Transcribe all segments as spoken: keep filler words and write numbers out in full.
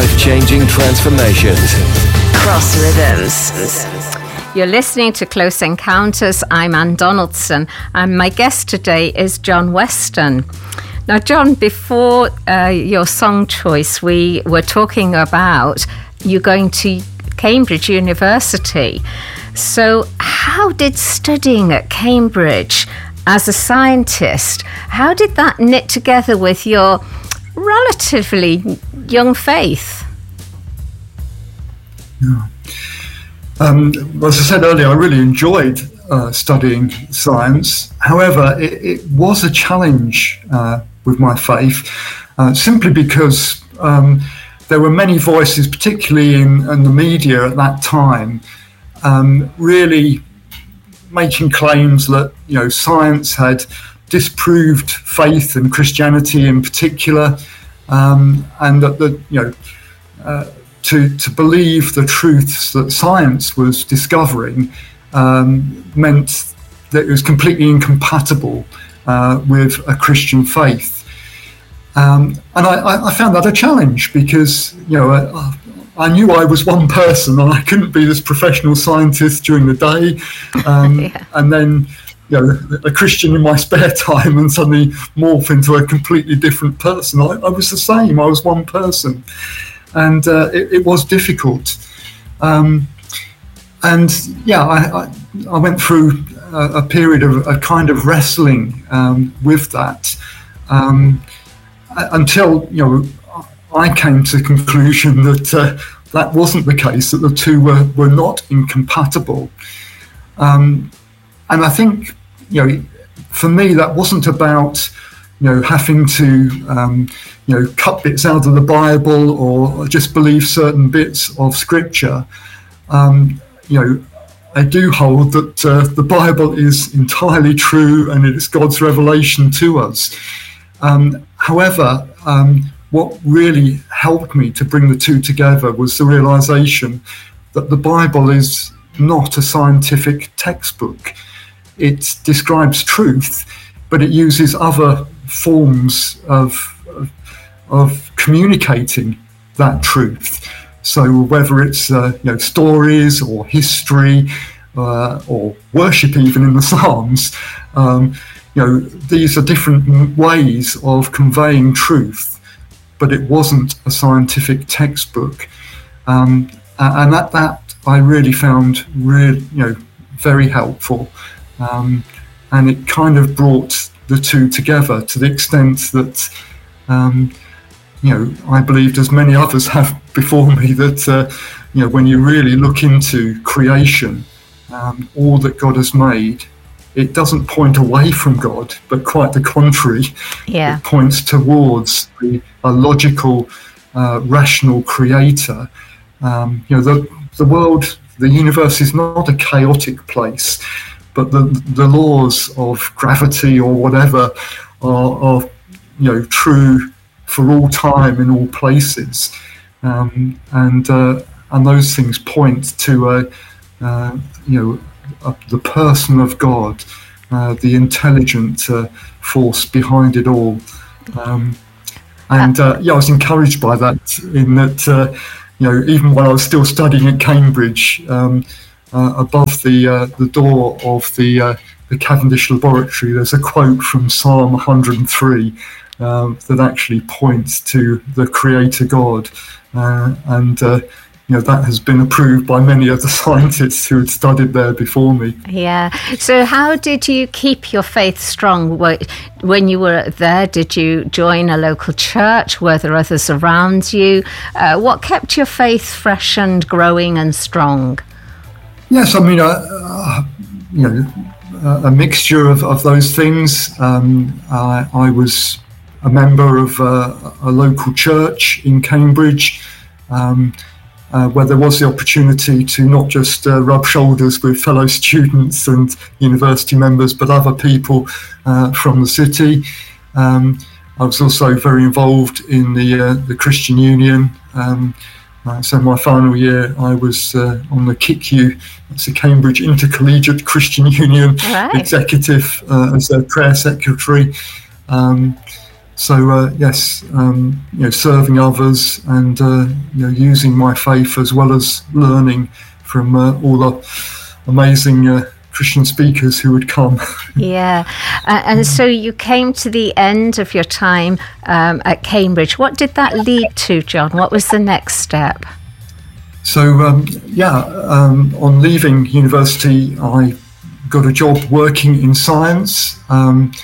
life-changing transformations. Cross Rhythms. You're listening to Close Encounters. I'm Ann Donaldson, and my guest today is John Weston. Now, John, before uh, your song choice, we were talking about you going to Cambridge University. So how did studying at Cambridge as a scientist, how did that knit together with your relatively young faith? Yeah. Um, as I said earlier, I really enjoyed uh, studying science. However, it, it was a challenge uh, with my faith, uh, simply because um, there were many voices, particularly in, in the media at that time, um, really making claims that, you know, science had disproved faith and Christianity in particular, um, and that the, you know, uh, to to believe the truths that science was discovering um, meant that it was completely incompatible uh, with a Christian faith. Um, and I, I found that a challenge because, you know, I, I knew I was one person and I couldn't be this professional scientist during the day, um, yeah. and then, you know, a Christian in my spare time and suddenly morph into a completely different person. I, I was the same. I was one person. And uh, it, it was difficult. Um, and yeah, I, I, I went through a, a period of a kind of wrestling um, with that um, until, you know, I came to the conclusion that uh, that wasn't the case, that the two were, were not incompatible. Um, and I think, you know, for me, that wasn't about, you know, having to, um, you know, cut bits out of the Bible or just believe certain bits of Scripture. Um, you know, I do hold that uh, the Bible is entirely true and it is God's revelation to us. Um, however, um, what really helped me to bring the two together was the realization that the Bible is not a scientific textbook. It describes truth, but it uses other forms of, of of communicating that truth. So whether it's uh, you know, stories or history uh, or worship, even in the Psalms, um, you know, these are different ways of conveying truth, but it wasn't a scientific textbook. Um, and that that I really found really, you know, very helpful, um, and it kind of brought the two together to the extent that, um, you know, I believed, as many others have before me, that, uh, you know, when you really look into creation, um, all that God has made, it doesn't point away from God, but quite the contrary. Yeah. It points towards the, a logical, uh, rational creator. Um, you know, the, the world, the universe is not a chaotic place, but the the laws of gravity or whatever are, are you know, true for all time in all places, um, and uh, and those things point to a uh, you know a, the person of God, uh, the intelligent uh, force behind it all, um, and uh, yeah, I was encouraged by that. In that, uh, you know, even while I was still studying at Cambridge. Um, Uh, above the uh, the door of the uh, the Cavendish laboratory, there's a quote from Psalm one hundred three uh, that actually points to the Creator God, uh, and uh, you know, that has been approved by many of the scientists who had studied there before me. Yeah. So, how did you keep your faith strong when you were there? Did you join a local church? Were there others around you? Uh, what kept your faith fresh and growing and strong? Yes, I mean, uh, uh, you know, uh, a mixture of, of those things. Um, I, I was a member of uh, a local church in Cambridge, um, uh, where there was the opportunity to not just uh, rub shoulders with fellow students and university members, but other people uh, from the city. Um, I was also very involved in the uh, the Christian Union. Um, Uh, so my final year, I was uh, on the C I C U, that's the Cambridge Intercollegiate Christian Union right. executive uh, as their prayer secretary. Um, so uh, yes, um, you know, serving others and uh, you know, using my faith as well as learning from uh, all the amazing uh, Christian speakers who would come. Yeah, uh, and so you came to the end of your time um, at Cambridge. What did that lead to, John? What was the next step? So um, yeah, um, on leaving university, I got a job working in science. Um,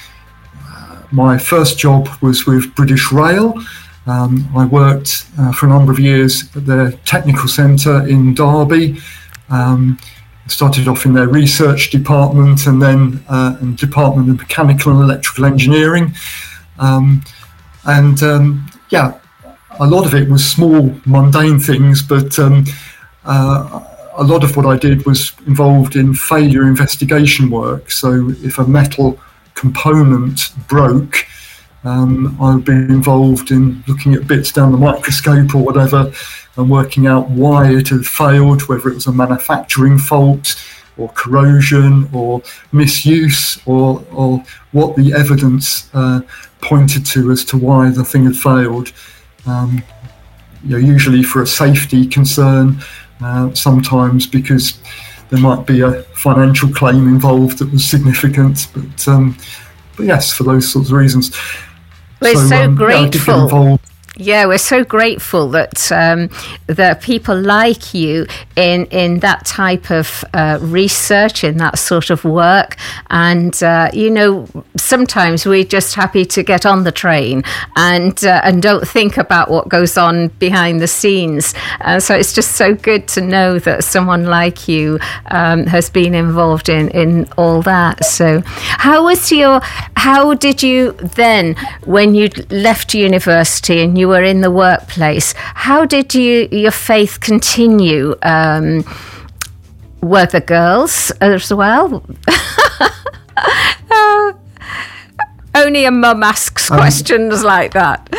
my first job was with British Rail. Um, I worked uh, for a number of years at their technical centre in Derby. Um, started off in their research department and then uh, in Department of Mechanical and Electrical Engineering. Um, and um, yeah, a lot of it was small, mundane things, but um, uh, a lot of what I did was involved in failure investigation work. So if a metal component broke, um, I would be involved in looking at bits down the microscope or whatever and working out why it had failed, whether it was a manufacturing fault or corrosion or misuse or, or what the evidence uh, pointed to as to why the thing had failed. Um, you know, usually for a safety concern, uh, sometimes because there might be a financial claim involved that was significant, but um, but yes, for those sorts of reasons. We're so, so um, grateful. Yeah, Yeah, we're so grateful that um, there are people like you in, in that type of uh, research, in that sort of work. And, uh, you know, sometimes we're just happy to get on the train and uh, and don't think about what goes on behind the scenes. Uh, so it's just so good to know that someone like you um, has been involved in, in all that. So how was your, how did you then, when you left university and you were in the workplace, how did you your faith continue? Um, were the girls as well? uh, only a mum asks um, questions like that.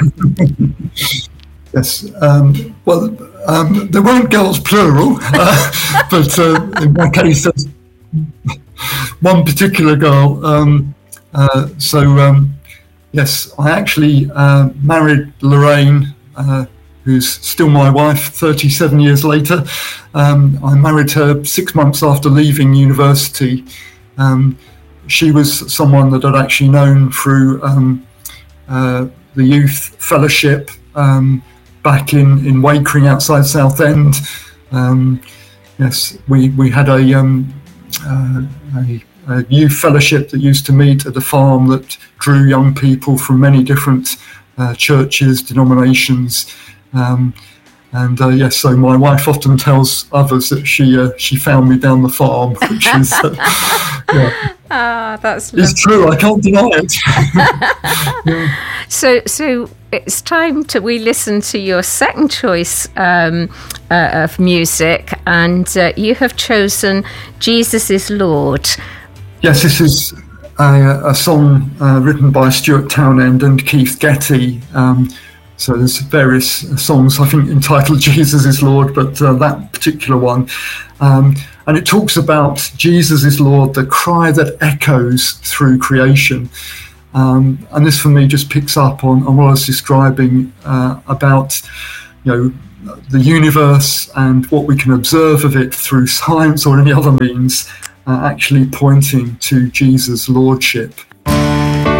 Yes. Um, well, um, there weren't girls plural, uh, but uh, in my case, there's one particular girl. Um, uh, so. Um, Yes, I actually uh, married Lorraine, uh, who's still my wife thirty-seven years later. Um, I married her six months after leaving university. Um, she was someone that I'd actually known through um, uh, the youth fellowship um, back in, in Wakering outside Southend. Um, yes, we, we had a, um, uh, a a youth fellowship that used to meet at a farm that drew young people from many different uh, churches, denominations. Um, and uh, yes, so my wife often tells others that she uh, she found me down the farm, which is uh, yeah. Ah, that's it's true. I can't deny it. Yeah. So, so it's time to we listen to your second choice um, uh, of music, and uh, you have chosen "Jesus Is Lord." Yes, this is a, a song uh, written by Stuart Townend and Keith Getty. Um, so there's various songs, I think, entitled Jesus is Lord, but uh, that particular one. Um, and it talks about Jesus is Lord, the cry that echoes through creation. Um, and this, for me, just picks up on, on what I was describing uh, about, you know, the universe and what we can observe of it through science or any other means. Uh, actually pointing to Jesus' lordship.